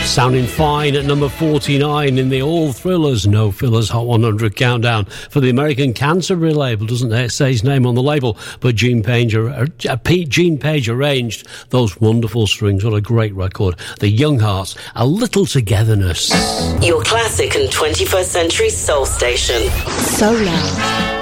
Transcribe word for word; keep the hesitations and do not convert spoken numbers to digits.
Sounding fine at number forty-nine in the All Thrillers, No Fillers Hot one hundred countdown for the American Canterbury label. Doesn't say his name on the label, but Gene Page, uh, Gene Page arranged those wonderful strings. What a great record. The Young Hearts, A Little Togetherness. Your classic and twenty-first century soul station. So loud.